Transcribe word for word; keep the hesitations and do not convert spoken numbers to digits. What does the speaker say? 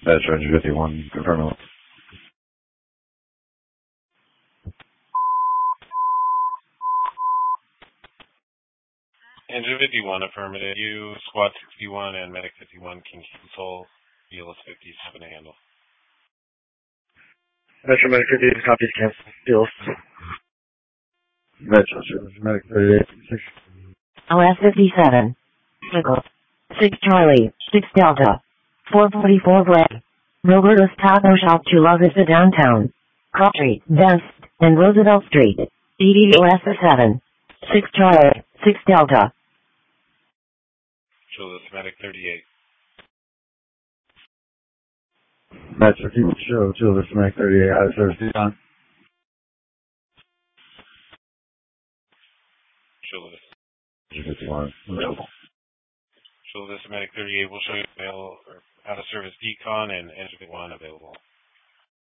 That's Ranger fifty-one, confirm it. Engine fifty-one, affirmative. You, Squad sixty-one, and Medic fifty-one can console B L S fifty-seven to handle. Metro Medic fifty-eight, copies, cancel. B L S. Metro, Medic thirty-eight, six. O S fifty-seven. Pickle. six Charlie, six Delta. four forty-four Greg. Roberto's Taco Shop Chula Vista Downtown. Cross Street, Best, and Roosevelt Street. E D O S seven. six Charlie, six Delta. Chula Medic thirty-eight. Metro, keep it show, Chula Medic thirty-eight, out of service, Dion. Chula fifty-one, available. Chula Medic thirty-eight will show you available, or out of service decon and Engine fifty-one available.